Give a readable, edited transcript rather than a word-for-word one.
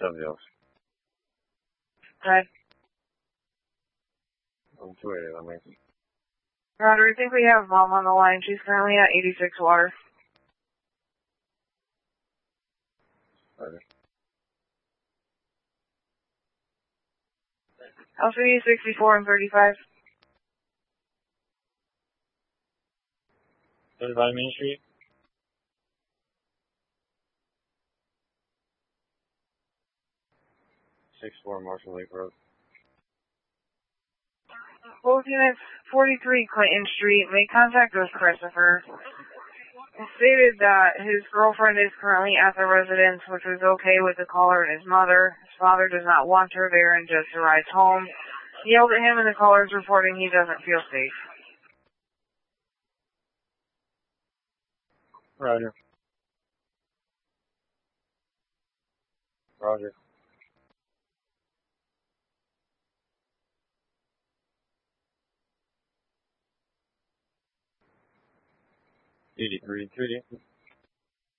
7-0. Okay. I'm 280, I mean. Roger, I think we have Mom on the line. She's currently at 86 water. Roger. LCD 64 and 35. 35 Main Street. 64 Marshall Lake Road. Both units, 43 Clinton Street, made contact with Christopher. He stated that his girlfriend is currently at the residence, which was okay with the caller and his mother. His father does not want her there and just arrives home. He yelled at him and the caller is reporting he doesn't feel safe. Roger. Roger. 83, 2D.